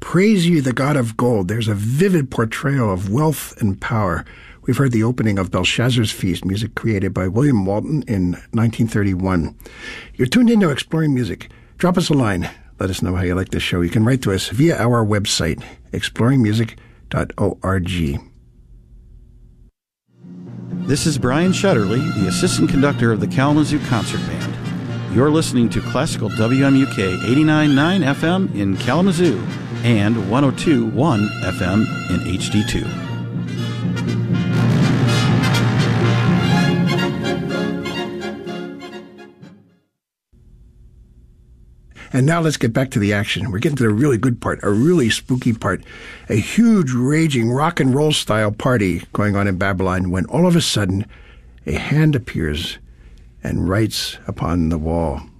Praise You, the God of Gold. There's a vivid portrayal of wealth and power. We've heard the opening of Belshazzar's Feast, music created by William Walton in 1931. You're tuned into Exploring Music. Drop us a line. Let us know how you like this show. You can write to us via our website, exploringmusic.org. This is Brian Shutterly, the assistant conductor of the Kalamazoo Concert Band. You're listening to Classical WMUK 89.9 FM in Kalamazoo and 102.1 FM in HD2. And now let's get back to the action. We're getting to the really good part, a really spooky part. A huge, raging rock and roll style party going on in Babylon when all of a sudden a hand appears and writes upon the wall.